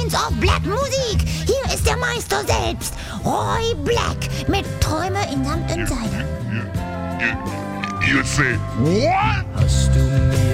Prince of Black Musik. Hier ist der Meister selbst, Roy Black, mit Träume in Samt und Seide. You say what? Hast du mir